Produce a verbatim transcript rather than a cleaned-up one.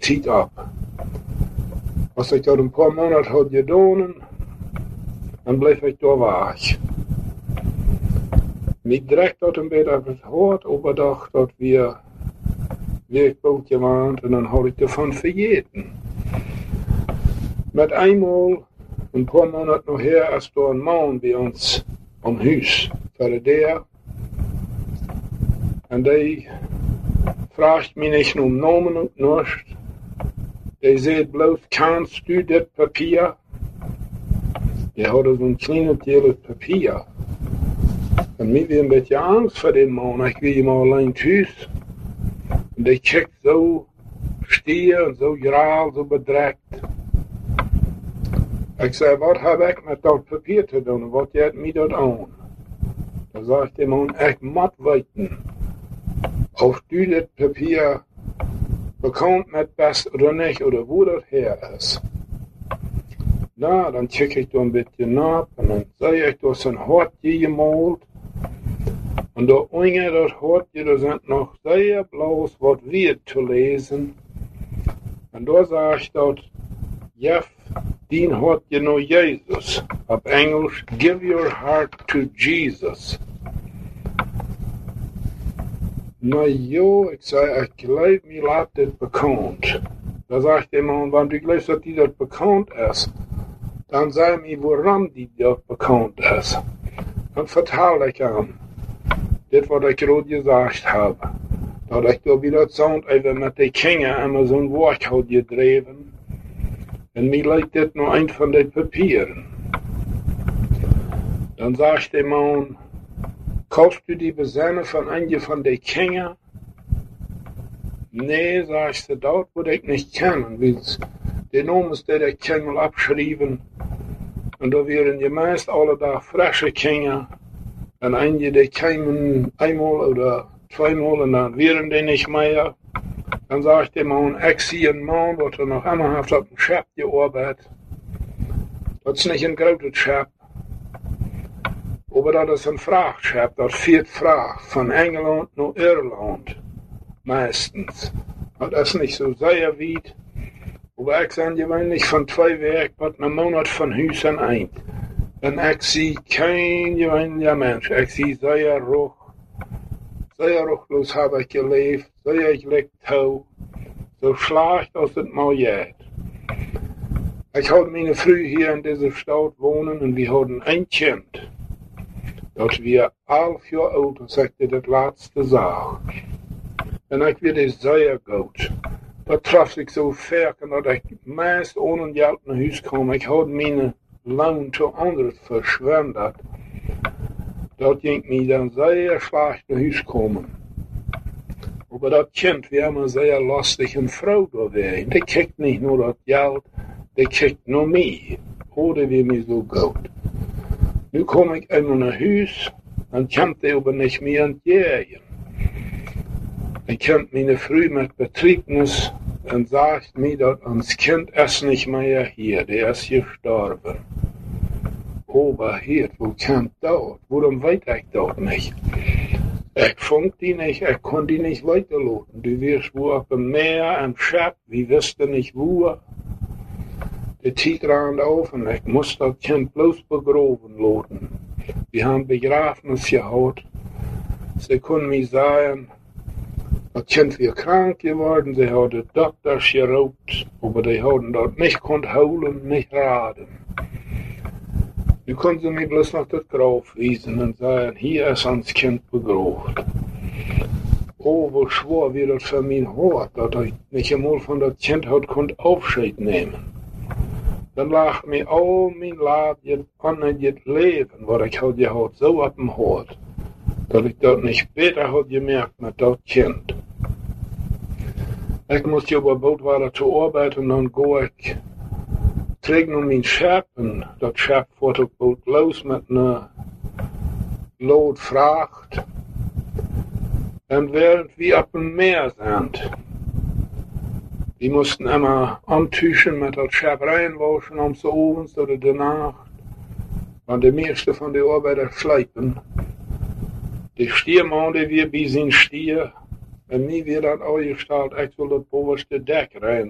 Zeit ab. Als ich dat een paar Monate had gedaan, dan bleef ik daar weg. Mij direct dat een beetje op het hart overdacht dat we werkbootje waren en dan had ik ervan vergeten. Met eenmaal, een paar Monate nog her, als er een man bij ons om huis voor de deur. En die vraagt mij niet om namen en niets. Die zegt bloos, kannst du dit papier? Die hadden zo'n kleine deel papier. En mij weer een beetje angst voor den man. Ik wil hem alleen thuis. En die kijkt zo stier en zo graal, zo bedrekt. Ik zei, wat heb ik met dat papier te doen? Wat jij mij dat aan? Dan zegt de man, ik moet weten of du dit papier bekomt met best oder niet, oder wo dat her is. Nou, dan check ik dan een beetje na en dan zei ik, dat is een hartje gemalt. En daar onder dat hartje, daar zijn nog zeer bloos wat weer te lezen. En daar zeg ik dat, Jeff, dien hartje naar Jezus. Op Engels, give your heart to Jesus. Nou ja, ik zei, ik geloof me laat dit bekend. Dan zegt de man, want ik geloof dat die dat bekend is. Dan zei me waarom die dat bekend is. Dan vertel ik hem. Dit wat ik gerade gezegd heb. Dat ik door weer dat zand even met de kinderen en zo'n woord had gedreven. En mij lijkt dit nog een van die papieren. Dan zegt de man, kaufst du die bezinnen van een van die kinderen? Nee, zegt ze, dat moet ik niet kennen. Want de namen die ik ken wil abschrijven. En dan werden je meest alle dag frische kinderen. En een die komen eenmaal of tweemaal en dan werden die niet meer. Dan zegt de man, ik zie een man wat er nog immer heeft op een schap gearbeitet. Dat is niet een grote schap. Maar dat is een vrachtschap, dat viert vracht van Engeland naar Ierland. Meistens. Dat is niet zo zeer weit. Maar ik zijn gewöhnlich van twee weken wat een maand van huis en eind. En ik zie geen gewöhnlicher mens. Ik zie zeer roch. Zeer rochloos heb ik geleefd. Zeer gelijk touw. Zo slecht als het maar gaat. Ik had mijn vrouw hier in deze stad wonen en we hadden een kind. Dat we elf jaar oud als ik dit het laatste zag. En ik werd zeer goed. Dat traf ik zo ver dat ik meest ohne geld naar huis kwam. Ik had mijn loon te anderen verschwendet. Dat ging me dan zeer slecht naar huis komen. Maar dat kind werd me zeer lastig en vrouw doorheen. Die kijkt niet naar dat geld, die kijkt naar mij. Hoorde we me zo goed. Nu kom ik eenmaal naar huis en kan die aber niet meer ontjaren. Ik ken mijn vrouw met betriedenis en zegt mij dat ons kind is niet meer hier, die is gestorven. Aber hier, wo kan dat? Waarom weet ik dat niet? Ik vond die niet, ik kon die niet weiterloten. Du wirst wohl op een meer en schap, wie wisten niet wo. De tijd raande auf en ik moest dat kind bloos begraven laten. We hebben begrafenis gehad. Ze kon mij zeggen, dat kind weer krank geworden, ze hadden dokters geroopt, maar die hadden dat niet kon houden, niet raden. Nu kon ze mij bloos nog dat graf wijzen en zeggen, hier is ons kind begraven. Oh, wo schwer wie dat voor mijn hart, dat ik niet eenmaal van dat kind had kon afscheid nemen. Dan lag mij al mijn laatje aan het leven, wat ik had gehad, zo op mijn hart, dat ik dat niet beter had gemerkt met dat kind. Ik moest op een bootwater te arbeiden en dan ga ik terug naar mijn schap en dat schap wordt op boot los met een lood vracht. En während wir op een meer zijn, die moesten immer antüchen met dat schap reinwaschen om ze ovens oder de nacht. Want de meeste van de arbeiders slijpen. De stierman die weer bij zijn stier. En mij weer dat uitgesteld, ik wil dat bovenste dek rein.